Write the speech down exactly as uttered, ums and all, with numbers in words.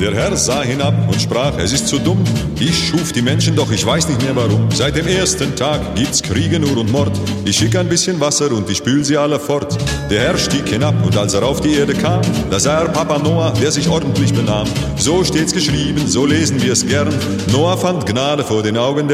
Der Herr sah hinab und sprach, es ist zu dumm, ich schuf die Menschen, doch ich weiß nicht mehr warum. Seit dem ersten Tag gibt's Kriege nur und Mord, ich schick ein bisschen Wasser und ich spül sie alle fort. Der Herr stieg hinab und als er auf die Erde kam, da sah er Papa Noah, der sich ordentlich benahm. So steht's geschrieben, so lesen wir's gern, Noah fand Gnade vor den Augen der